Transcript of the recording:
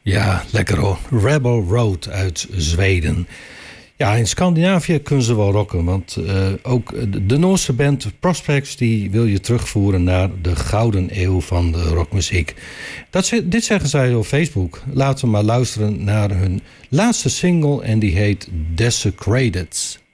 Ja, lekker hoor. Rebel Road uit Zweden. Ja, in Scandinavië kunnen ze wel rocken. Want ook de Noorse band Prospects die wil je terugvoeren naar de gouden eeuw van de rockmuziek. Dit zeggen zij op Facebook. Laten we maar luisteren naar hun laatste single en die heet Desecrated.